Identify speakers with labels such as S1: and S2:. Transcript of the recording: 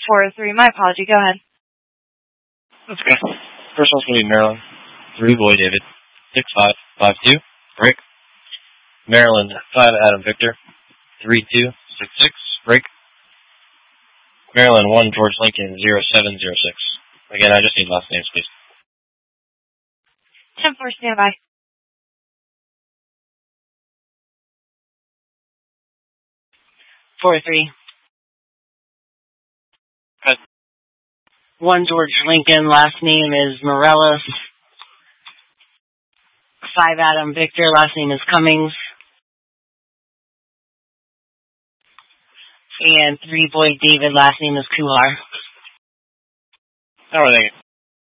S1: 403, my apology, go ahead.
S2: That's okay. First one's going to be Maryland. 3 Boy David. 6552. Break. Maryland 5 Adam Victor. 3266. Break. Maryland 1 George Lincoln 0706. Again, I just need last names, please.
S1: 10-4, standby.
S3: Four three.
S2: Cut.
S3: 1 George Lincoln, last name is Morellis. 5 Adam Victor, last name is Cummings. And 3 Boy David, last name is Kuhar.
S2: How are they?